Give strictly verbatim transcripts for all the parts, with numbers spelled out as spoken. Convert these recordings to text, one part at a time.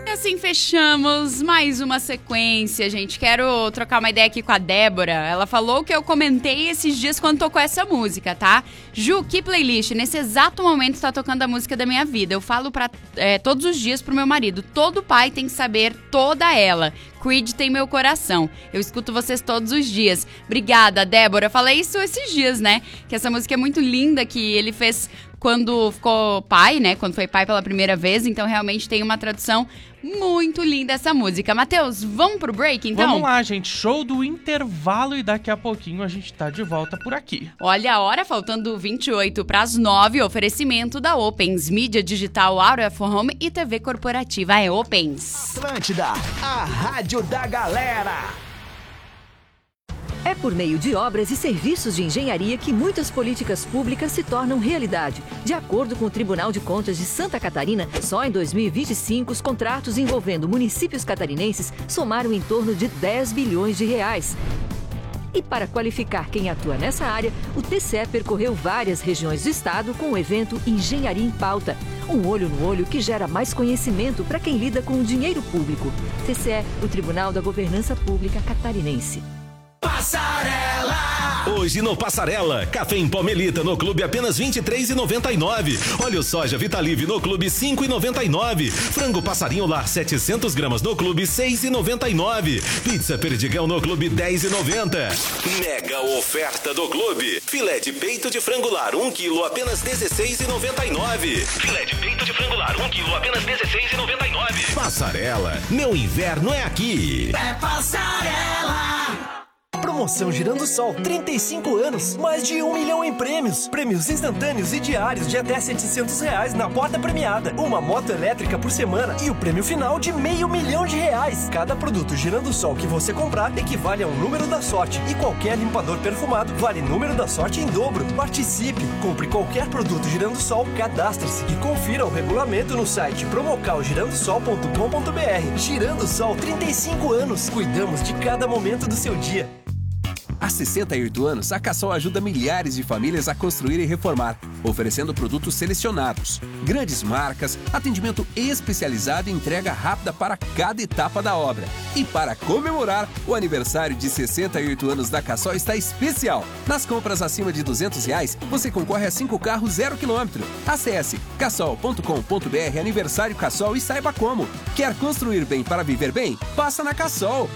E assim fechamos mais uma sequência, gente. Quero trocar uma ideia aqui com a Débora. Ela falou que eu comentei esses dias quando tocou essa música, tá? Ju, que playlist? Nesse exato momento tá tocando a música da minha vida. Eu falo pra, é, todos os dias pro meu marido. Todo pai tem que saber toda ela. Creed tem meu coração. Eu escuto vocês todos os dias. Obrigada, Débora. Eu falei isso esses dias, né? Que essa música é muito linda, que ele fez quando ficou pai, né? Quando foi pai pela primeira vez. Então, realmente tem uma tradução muito linda essa música. Matheus, vamos pro break, então? Vamos lá, gente. Show do intervalo e daqui a pouquinho a gente tá de volta por aqui. Olha a hora, faltando vinte e oito para as nove. Oferecimento da Opens, mídia digital Out of Home e T V corporativa é Opens. Atlântida, a rádio da galera. É por meio de obras e serviços de engenharia que muitas políticas públicas se tornam realidade. De acordo com o Tribunal de Contas de Santa Catarina, só em dois mil e vinte e cinco os contratos envolvendo municípios catarinenses somaram em torno de dez bilhões de reais. E para qualificar quem atua nessa área, o T C E percorreu várias regiões do estado com o evento Engenharia em Pauta. Um olho no olho que gera mais conhecimento para quem lida com o dinheiro público. T C E, o Tribunal da Governança Pública Catarinense. Passarela! Hoje no Passarela, café em pó Melita no clube apenas vinte e três reais e noventa e nove centavos. Óleo soja Vitalive no clube cinco reais e noventa e nove centavos. Frango passarinho lar setecentos gramas no clube seis reais e noventa e nove centavos. Pizza perdigão no clube dez reais e noventa centavos. Mega oferta do clube. Filé de peito de frango lar um quilo apenas dezesseis reais e noventa e nove centavos. Filé de peito de frango lar um quilo apenas dezesseis reais e noventa e nove centavos. Passarela, meu inverno é aqui. É Passarela! Promoção Girando Sol, trinta e cinco anos, mais de um milhão em prêmios. Prêmios instantâneos e diários de até setecentos reais na porta premiada. Uma moto elétrica por semana e o prêmio final de meio milhão de reais. Cada produto Girando Sol que você comprar equivale a um número da sorte. E qualquer limpador perfumado vale número da sorte em dobro. Participe, compre qualquer produto Girando Sol, cadastre-se e confira o regulamento no site promocal girando sol ponto com ponto b r. Girando Sol, trinta e cinco anos. Cuidamos de cada momento do seu dia. Há sessenta e oito anos, a Cassol ajuda milhares de famílias a construir e reformar, oferecendo produtos selecionados, grandes marcas, atendimento especializado e entrega rápida para cada etapa da obra. E para comemorar, o aniversário de sessenta e oito anos da Cassol está especial. Nas compras acima de duzentos reais, você concorre a cinco carros zero quilômetro. Acesse cassol ponto com ponto b r aniversário Cassol e saiba como. Quer construir bem para viver bem? Passa na Cassol.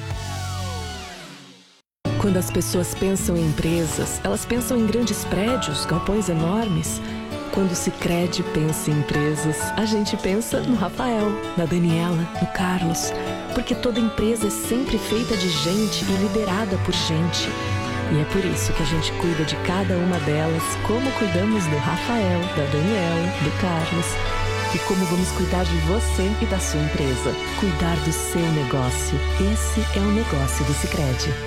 Quando as pessoas pensam em empresas, elas pensam em grandes prédios, galpões enormes. Quando o Sicredi pensa em empresas, a gente pensa no Rafael, na Daniela, no Carlos. Porque toda empresa é sempre feita de gente e liderada por gente. E é por isso que a gente cuida de cada uma delas, como cuidamos do Rafael, da Daniela, do Carlos. E como vamos cuidar de você e da sua empresa. Cuidar do seu negócio. Esse é o negócio do Sicredi.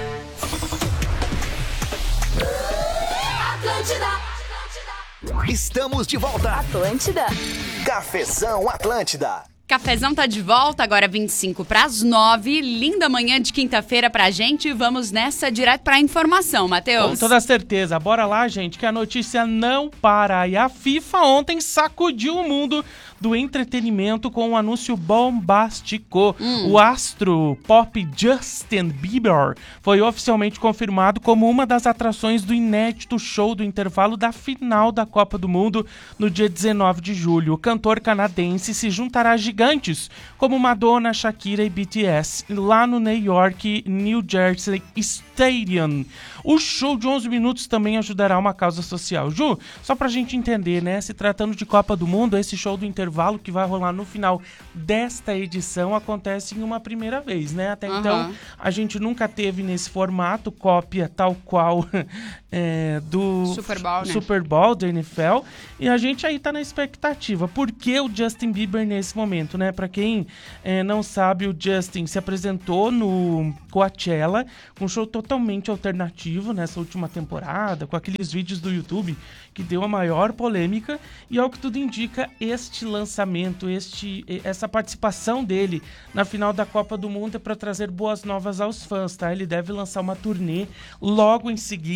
Atlântida. Estamos de volta. Atlântida. Cafezão Atlântida. Cafezão tá de volta, agora vinte e cinco para as nove. Linda manhã de quinta-feira pra gente. Vamos nessa direto pra informação, Matheus. Com toda certeza. Bora lá, gente, que a notícia não para. E a FIFA ontem sacudiu o mundo do entretenimento com um anúncio bombástico. Hum. O astro pop Justin Bieber foi oficialmente confirmado como uma das atrações do inédito show do intervalo da final da Copa do Mundo no dia dezenove de julho. O cantor canadense se juntará a gigantes como Madonna, Shakira e B T S lá no New York New Jersey Stadium. O show de onze minutos também ajudará uma causa social. Ju, só pra gente entender, né? Se tratando de Copa do Mundo, esse show do intervalo que vai rolar no final desta edição acontece em uma primeira vez, né? Até uhum. então, a gente nunca teve nesse formato cópia tal qual é, do Super Bowl, né? Super Bowl da N F L. E a gente aí tá na expectativa. Por que o Justin Bieber nesse momento, né? Pra quem é, não sabe, o Justin se apresentou no Coachella, um show totalmente alternativo nessa última temporada, com aqueles vídeos do YouTube que deu a maior polêmica, e ao que tudo indica, este lançamento, este, essa participação dele na final da Copa do Mundo é para trazer boas novas aos fãs, tá? Ele deve lançar uma turnê logo em seguida, então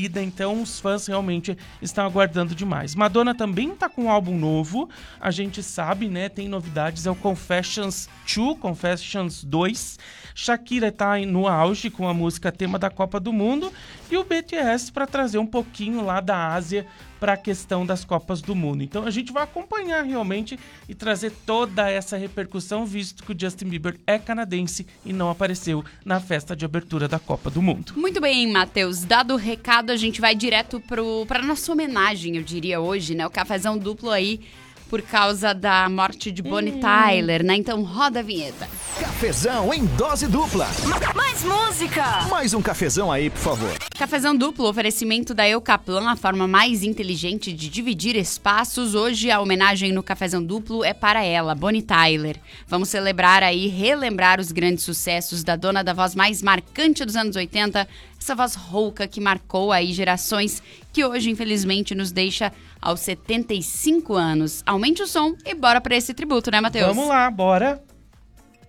Então os fãs realmente estão aguardando demais. Madonna também tá com um álbum novo, a gente sabe, né? Tem novidades, é o Confessions dois, Confessions dois. Shakira tá no auge com a música tema da Copa do Mundo e o B T S para trazer um pouquinho lá da Ásia para a questão das Copas do Mundo. Então a gente vai acompanhar realmente e trazer toda essa repercussão, visto que o Justin Bieber é canadense e não apareceu na festa de abertura da Copa do Mundo. Muito bem, Matheus. Dado o recado, a gente vai direto para nossa homenagem, eu diria hoje, né? O cafezão duplo aí por causa da morte de Bonnie hum. Tyler, né? Então roda a vinheta. Cafezão em dose dupla. Mais música! Mais um cafezão aí, por favor. Cafezão duplo, oferecimento da Eucaplan, a forma mais inteligente de dividir espaços. Hoje a homenagem no Cafezão duplo é para ela, Bonnie Tyler. Vamos celebrar aí, relembrar os grandes sucessos da dona da voz mais marcante dos anos oitenta, essa voz rouca que marcou aí gerações, que hoje infelizmente nos deixa aos setenta e cinco anos. Aumente o som e bora para esse tributo, né, Matheus? Vamos lá, bora!